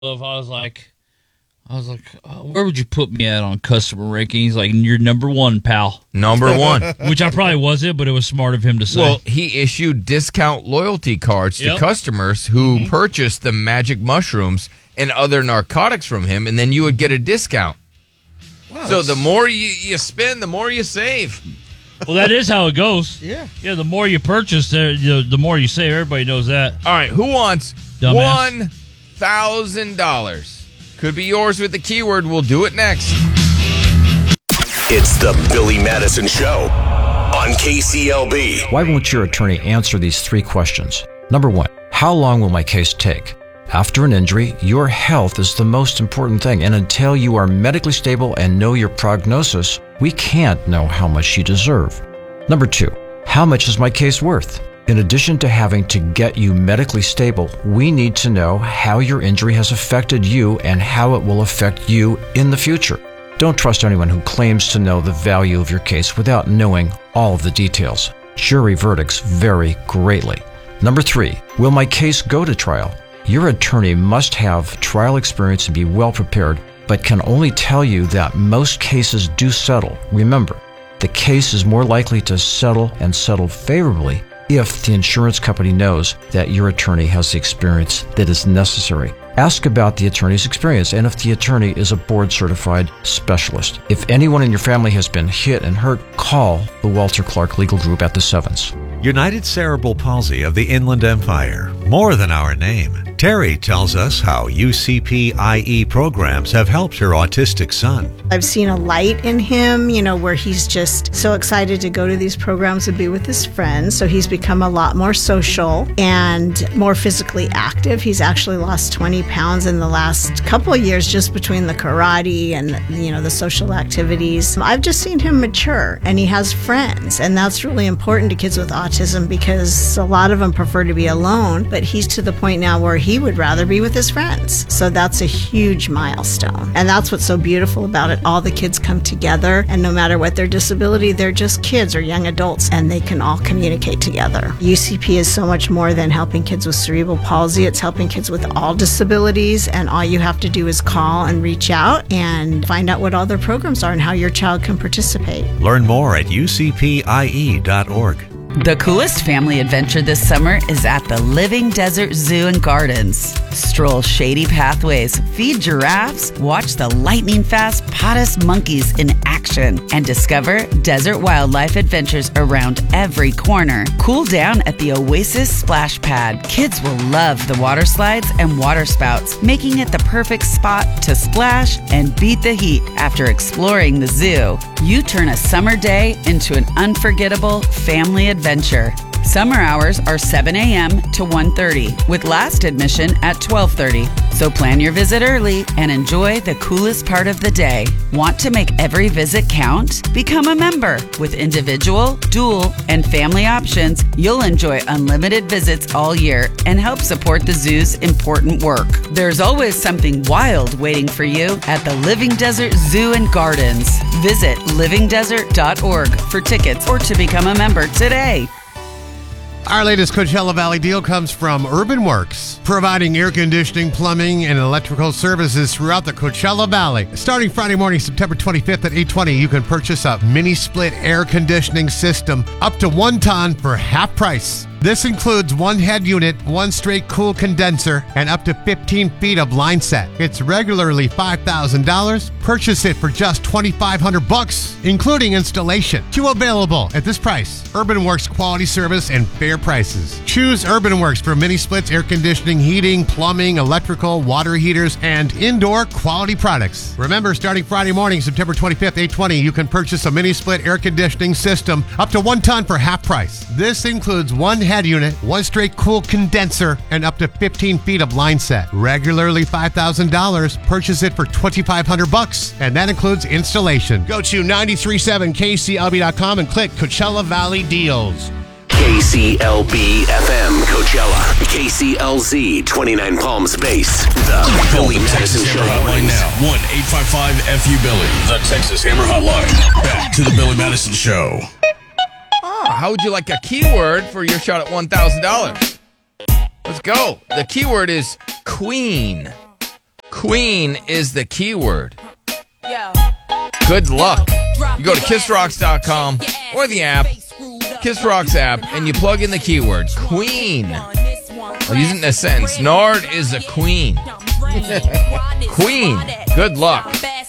where would you put me at on customer ranking? He's like, you're number one, pal. Number one. Which I probably wasn't, but it was smart of him to say. Well, he issued discount loyalty cards to customers who purchased the magic mushrooms and other narcotics from him, and then you would get a discount. Wow, so the more you spend, the more you save. Well, that is how it goes. Yeah. Yeah, the more you purchase, the more you save. Everybody knows that. All right, who wants $1,000? Could be yours with the keyword. We'll do it next. It's the Billy Madison Show on KCLB. Why won't your attorney answer these three questions? Number one, how long will my case take? After an injury, your health is the most important thing, and until you are medically stable and know your prognosis, we can't know how much you deserve. Number two, how much is my case worth? In addition to having to get you medically stable, we need to know how your injury has affected you and how it will affect you in the future. Don't trust anyone who claims to know the value of your case without knowing all of the details. Jury verdicts vary greatly. Number three, will my case go to trial? Your attorney must have trial experience and be well prepared, but can only tell you that most cases do settle. Remember, the case is more likely to settle and settle favorably if the insurance company knows that your attorney has the experience that is necessary. Ask about the attorney's experience and if the attorney is a board-certified specialist. If anyone in your family has been hit and hurt, call the Walter Clark Legal Group at the Sevens. United Cerebral Palsy of the Inland Empire. More than our name. Terry tells us how UCPIE programs have helped her autistic son. I've seen a light in him, where he's just so excited to go to these programs and be with his friends. So he's become a lot more social and more physically active. He's actually lost 20 pounds in the last couple of years just between the karate and, the social activities. I've just seen him mature and he has friends. And that's really important to kids with autism because a lot of them prefer to be alone. But he's to the point now where he would rather be with his friends. So that's a huge milestone. And that's what's so beautiful about it. All the kids come together, and no matter what their disability, they're just kids or young adults, and they can all communicate together. UCP is so much more than helping kids with cerebral palsy. It's helping kids with all disabilities, and all you have to do is call and reach out and find out what all their programs are and how your child can participate. Learn more at ucpie.org. The coolest family adventure this summer is at the Living Desert Zoo and Gardens. Stroll shady pathways, feed giraffes, watch the lightning-fast Potus monkeys in action, and discover desert wildlife adventures around every corner. Cool down at the Oasis Splash Pad. Kids will love the water slides and water spouts, making it the perfect spot to splash and beat the heat after exploring the zoo. You turn a summer day into an unforgettable family adventure. Summer hours are 7 a.m. to 1:30 with last admission at 12:30. So plan your visit early and enjoy the coolest part of the day. Want to make every visit count? Become a member. With individual, dual, and family options, you'll enjoy unlimited visits all year and help support the zoo's important work. There's always something wild waiting for you at the Living Desert Zoo and Gardens. Visit livingdesert.org for tickets or to become a member today. Our latest Coachella Valley deal comes from Urban Works, providing air conditioning, plumbing, and electrical services throughout the Coachella Valley. Starting Friday morning, September 25th at 8:20, you can purchase a mini-split air conditioning system up to 1 ton for half price. This includes 1 head unit, 1 straight cool condenser, and up to 15 feet of line set. It's regularly $5,000. Purchase it for just $2,500, including installation. 2 available at this price. Urban Works quality service and fair prices. Choose Urban Works for mini splits, air conditioning, heating, plumbing, electrical, water heaters, and indoor quality products. Remember, starting Friday morning, September 25th, 8:20, you can purchase a mini split air conditioning system up to 1 ton for half price. This includes 1 head unit, 1 straight cool condenser, and up to 15 feet of line set. Regularly $5,000. Purchase it for $2,500, and that includes installation. Go to 937kclb.com and click Coachella Valley Deals. KCLB FM Coachella. KCLZ 29 Palms Base. The Billy Madison Show hotline now. 1-855-FU-BILLY. The Texas Hammer Hotline. Back to the Billy Madison Show. How would you like a keyword for your shot at $1,000? Let's go. The keyword is queen. Queen is the keyword. Good luck. You go to kissrocks.com or the app, Kiss Rocks app, and you plug in the keyword Queen. I'll use it in a sentence. Nard is a queen. Queen. Good luck.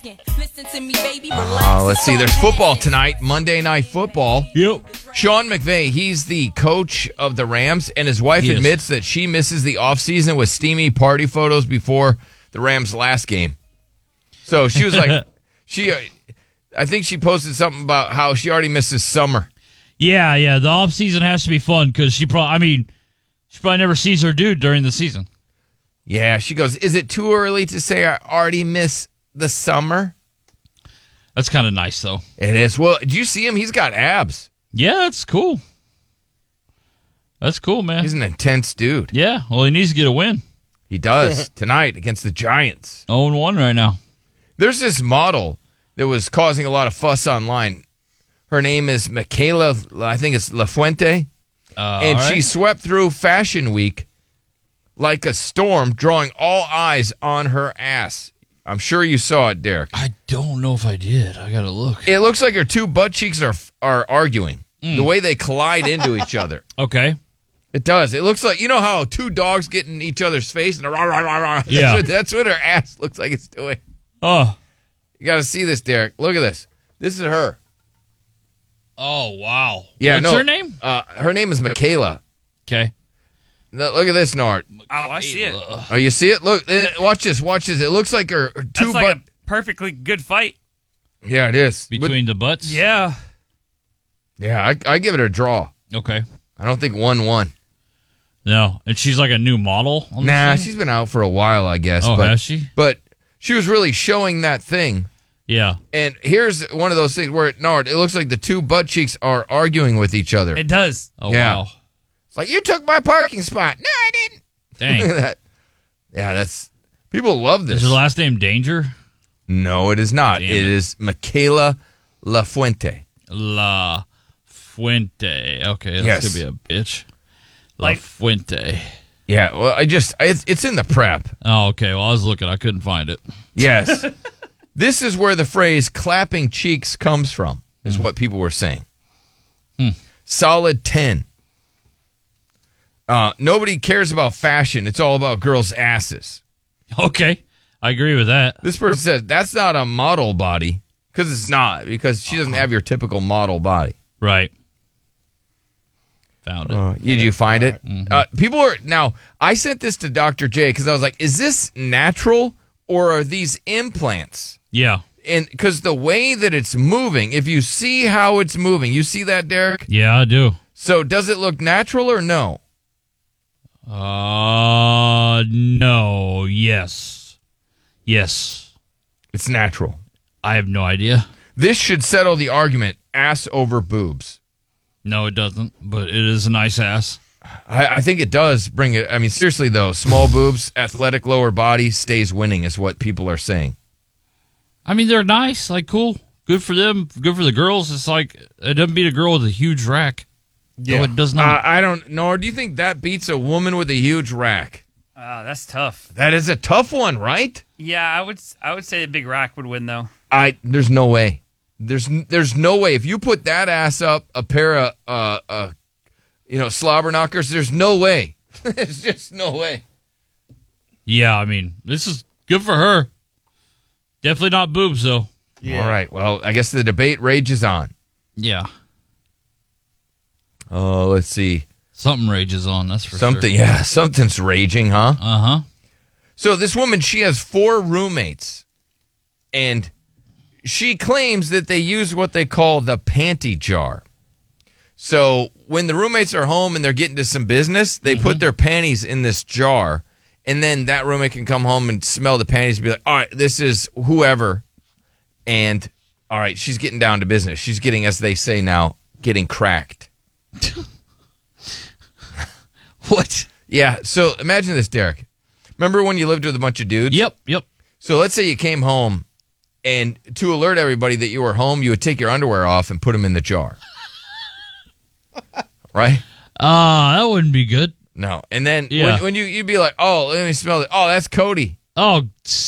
Let's see. There's football tonight, Monday Night Football. Yep. Sean McVay, he's the coach of the Rams, and his wife admits that she misses the offseason with steamy party photos before the Rams' last game. So she was like, I think she posted something about how she already misses summer. Yeah. The off season has to be fun because she probably never sees her dude during the season. Yeah, she goes, is it too early to say I already miss the summer? That's kind of nice, though. It is. Well, do you see him? He's got abs. Yeah, that's cool. That's cool, man. He's an intense dude. Yeah, well, he needs to get a win. He does tonight against the Giants. 0-1 right now. There's this model that was causing a lot of fuss online. Her name is Michaela, I think it's Lafuente. And she swept through Fashion Week like a storm, drawing all eyes on her ass. I'm sure you saw it, Derek. I don't know if I did. I got to look. It looks like her two butt cheeks are arguing. The way they collide into each other. Okay. It does. It looks like, you know how two dogs get in each other's face and rah, rah, rah, rah. Yeah. That's what her ass looks like it's doing. Oh. You got to see this, Derek. Look at this. This is her. Oh, wow. Yeah, What's her name? Her name is Michaela. Okay. Look at this, Nart. Oh, I see it. Oh, you see it? Look, watch this. Watch this. It looks like her two That's like a perfectly good fight. Yeah, it is. Between the butts? Yeah. Yeah, I give it a draw. Okay. I don't think 1-1. No. And she's like a new model? Nah, she's been out for a while, I guess. Oh, has she? But she was really showing that thing. Yeah. And here's one of those things where, Nard, it looks like the two butt cheeks are arguing with each other. It does. Oh, wow. It's like, you took my parking spot. No, I didn't. Dang. Look at that. Yeah, people love this. Is her last name Danger? No, it is not. Damn it is Michaela Lafuente. La Fuente. Okay, that's Yes. going to be a bitch. La Fuente. Yeah, well, it's in the prep. Oh, okay. Well, I was looking. I couldn't find it. Yes. This is where the phrase clapping cheeks comes from, is what people were saying. Solid 10. Nobody cares about fashion. It's all about girls' asses. Okay. I agree with that. This person says that's not a model body, because it's not, because she doesn't have your typical model body. Right. Found it. Did you find it? People are now. I sent this to Dr. J because I was like, "Is this natural or are these implants?" Yeah. And because the way that it's moving, if you see how it's moving, you see that, Derek? Yeah, I do. So does it look natural or no? No. Yes. Yes. It's natural. I have no idea. This should settle the argument: ass over boobs. No, it doesn't, but it is a nice ass. I think it does bring it. I mean, seriously, though, small boobs, athletic lower body stays winning is what people are saying. I mean, they're nice, like cool. Good for them. Good for the girls. It's like, it doesn't beat a girl with a huge rack. Yeah. No, it does not. I don't know. Do you think that beats a woman with a huge rack? That's tough. That is a tough one, right? Yeah, I would say the big rack would win, though. There's no way. There's no way. If you put that ass up a pair of slobber knockers, there's no way. There's just no way. Yeah, I mean, this is good for her. Definitely not boobs, though. Yeah. All right. Well, I guess the debate rages on. Yeah. Oh, let's see. Something rages on, that's for Something, sure. yeah. Something's raging, huh? Uh-huh. So this woman, she has 4 roommates, and she claims that they use what they call the panty jar. So when the roommates are home and they're getting to some business, they put their panties in this jar, and then that roommate can come home and smell the panties and be like, all right, this is whoever, and all right, she's getting down to business. She's getting, as they say now, getting cracked. What? Yeah, so imagine this, Derek. Remember when you lived with a bunch of dudes? Yep. So let's say you came home, and to alert everybody that you were home, you would take your underwear off and put them in the jar. Right? That wouldn't be good. No. And then Yeah. when you'd be like, oh, let me smell it. Oh, that's Cody. Oh,